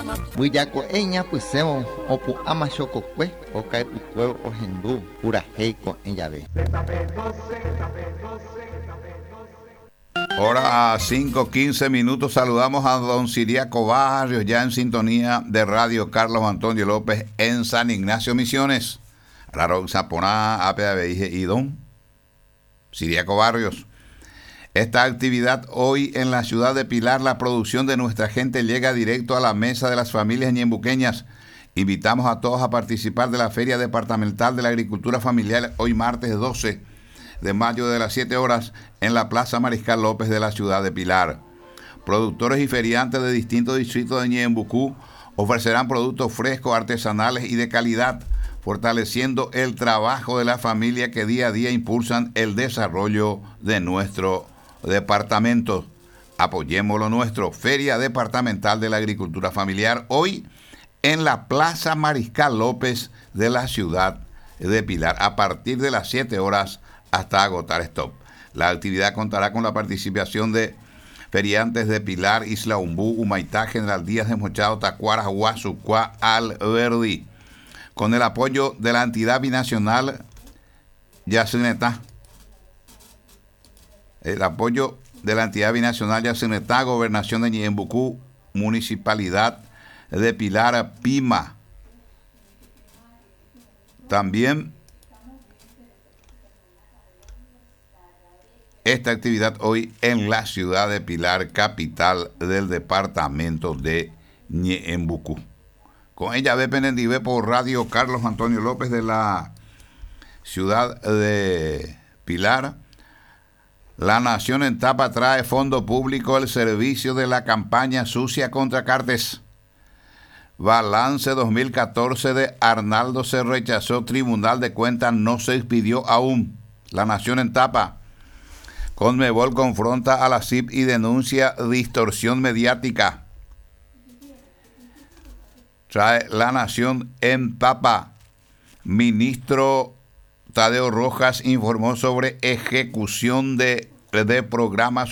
Buyaco eña pusemos opu ama chococue o cae pueblo o hindú pura heico en llave. Hora 5:15. Saludamos a don Siriaco Barrios, ya en sintonía de Radio Carlos Antonio López en San Ignacio Misiones. La Rosa Poná, APABIG y don Siriaco Barrios. Esta actividad hoy en la ciudad de Pilar, la producción de nuestra gente llega directo a la mesa de las familias ñembuqueñas. Invitamos a todos a participar de la Feria Departamental de la Agricultura Familiar hoy martes 12 de mayo de las 7 horas en la Plaza Mariscal López de la ciudad de Pilar. Productores y feriantes de distintos distritos de Ñembucú ofrecerán productos frescos, artesanales y de calidad, fortaleciendo el trabajo de la familia que día a día impulsan el desarrollo de nuestro departamento. Apoyemos lo nuestro. Feria Departamental de la Agricultura Familiar hoy en la Plaza Mariscal López de la ciudad de Pilar a partir de las 7 horas hasta agotar stock. La actividad contará con la participación de feriantes de Pilar, Isla Umbú, Humaitá, General Díaz de Mochado, Tacuara, Guasucuá, Alberdi, con el apoyo de la entidad binacional Yacinetá. El apoyo de la entidad binacional Yacinetá, Gobernación de Ñembucú, Municipalidad de Pilar, PIMA. También esta actividad hoy en la ciudad de Pilar, capital del departamento de Ñembucú. Con ella ve Penendive por Radio Carlos Antonio López de la ciudad de Pilar. La Nación en Tapa trae fondo público el servicio de la campaña sucia contra Cartes. Balance 2014 de Arnaldo se rechazó, Tribunal de Cuentas no se expidió aún. La Nación en Tapa. Conmebol confronta a la CIP y denuncia distorsión mediática. Trae La Nación en Tapa. Ministro Tadeo Rojas informó sobre ejecución de programas